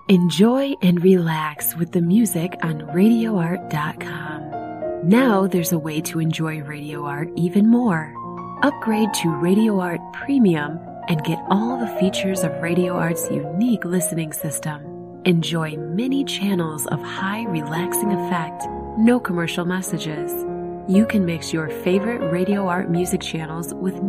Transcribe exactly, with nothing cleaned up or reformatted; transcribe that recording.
Enjoy and relax with the music on radio art dot com. Now there's a way to enjoy Radio Art even more. Upgrade to Radio Art Premium and get all the features of Radio Art's unique listening system. Enjoy many channels of high relaxing effect, no commercial messages. You can mix your favorite Radio Art music channels with